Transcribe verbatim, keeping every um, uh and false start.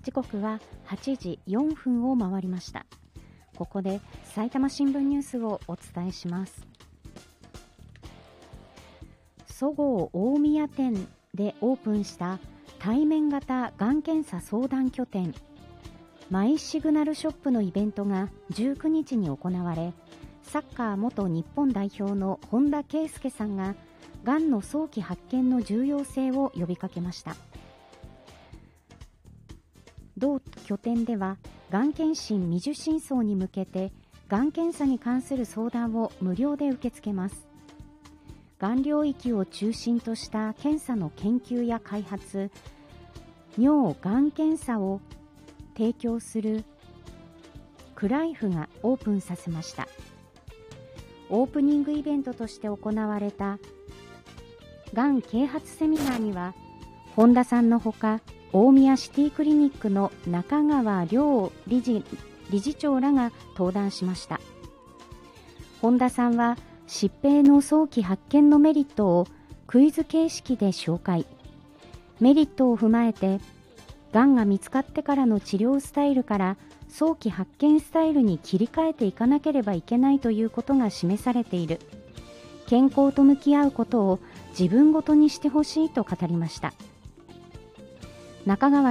時刻ははちじよんぷんを回りました。ここで埼玉新聞ニュースをお伝えします。そごう大宮店でオープンした対面型がん検査相談拠点マイシグナルショップのイベントがじゅうくにちに行われ、サッカー元日本代表の本田圭佑さんががんの早期発見の重要性を呼びかけました。同拠点ではがん検診未受診層に向けてがん検査に関する相談を無料で受け付けます。がん領域を中心とした検査の研究や開発、尿がん検査を提供するクライフがオープンさせました。オープニングイベントとして行われたがん啓発セミナーには、本田さんのほか大宮シティクリニックの中川亮理事、理事長らが登壇しました。本田さんは疾病の早期発見のメリットをクイズ形式で紹介。メリットを踏まえて、がんが見つかってからの治療スタイルから早期発見スタイルに切り替えていかなければいけないということが示されている。健康と向き合うことを自分ごとにしてほしいと語りました。中川